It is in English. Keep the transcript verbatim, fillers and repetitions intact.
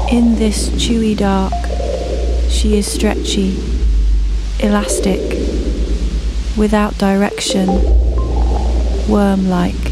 In this chewy dark, she is stretchy, elastic, without direction, worm-like.